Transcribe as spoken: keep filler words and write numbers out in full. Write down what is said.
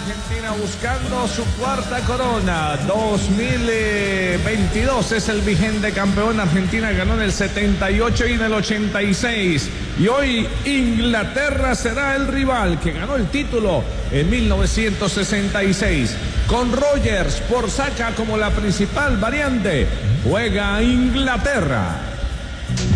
Argentina buscando su cuarta corona. dos mil veintidós es el vigente campeón. Argentina ganó en el setenta y ocho y en el ochenta y seis. Y hoy Inglaterra será el rival que ganó el título en mil novecientos sesenta y seis. Con Rogers por Saka como la principal variante, juega Inglaterra.